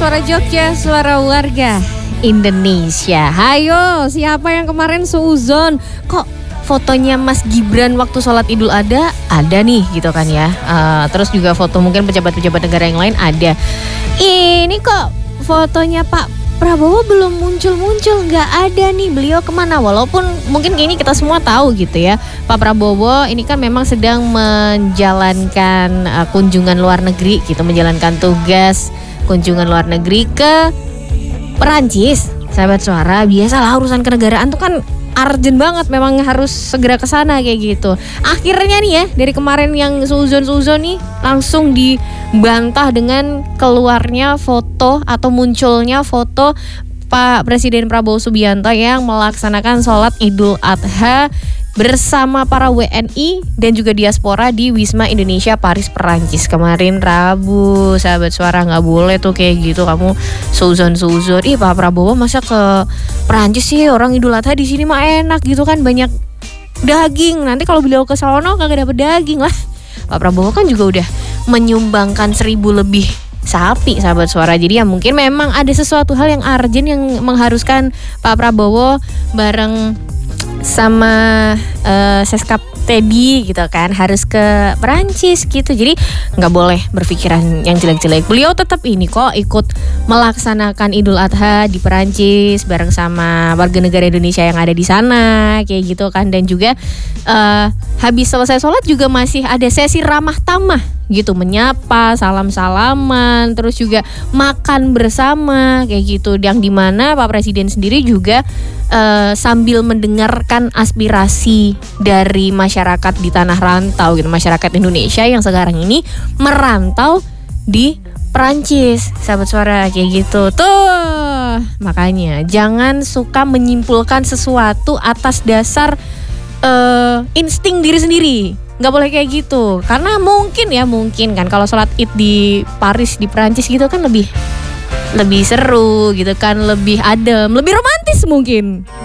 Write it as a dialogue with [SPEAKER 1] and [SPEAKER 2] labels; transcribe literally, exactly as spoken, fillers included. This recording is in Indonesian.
[SPEAKER 1] Suara Jogja, suara warga Indonesia. Hayo, siapa yang kemarin seuzon? Kok fotonya Mas Gibran waktu sholat Idul Adha ada nih gitu kan ya. Uh, terus juga foto mungkin pejabat-pejabat negara yang lain ada. Ini kok fotonya Pak Prabowo belum muncul-muncul, nggak ada nih, beliau kemana? Walaupun mungkin ini kita semua tahu gitu ya, Pak Prabowo ini kan memang sedang menjalankan uh, kunjungan luar negeri gitu, menjalankan tugas kunjungan luar negeri ke Perancis. Sahabat suara, biasalah urusan kenegaraan tuh kan urgent banget, memang harus segera ke sana kayak gitu. Akhirnya nih ya, dari kemarin yang seuzon-seuzon nih langsung dibantah dengan keluarnya foto atau munculnya foto Pak Presiden Prabowo Subianto yang melaksanakan sholat Idul Adha bersama para W N I dan juga diaspora di Wisma Indonesia Paris Perancis kemarin Rabu. Sahabat suara, nggak boleh tuh kayak gitu kamu seuzon-seuzon. Ih, Pak Prabowo masa ke Perancis sih, orang Idul Adha di sini mah enak gitu kan, banyak daging. Nanti kalau beliau ke sono kagak dapet daging lah. Pak Prabowo kan juga udah menyumbangkan seribu lebih sapi, sahabat suara. Jadi ya mungkin memang ada sesuatu hal yang urgent yang mengharuskan Pak Prabowo bareng sama uh, Seskap Teddy gitu kan harus ke Perancis gitu. Jadi nggak boleh berpikiran yang jelek-jelek. Beliau tetap ini kok ikut melaksanakan Idul Adha di Perancis bareng sama warga negara Indonesia yang ada di sana kayak gitu kan. Dan juga uh, habis selesai sholat juga masih ada sesi ramah tamah gitu, menyapa, salam-salaman, terus juga makan bersama kayak gitu, yang dimana Pak Presiden sendiri juga uh, sambil mendengarkan aspirasi dari masyarakat di tanah rantau gitu, masyarakat Indonesia yang sekarang ini merantau di Perancis, sahabat suara, kayak gitu tuh. Makanya jangan suka menyimpulkan sesuatu atas dasar uh, insting diri sendiri. Nggak boleh kayak gitu, karena mungkin ya mungkin kan kalau sholat id di Paris di Perancis gitu kan lebih lebih seru gitu kan, lebih adem, lebih romantis mungkin.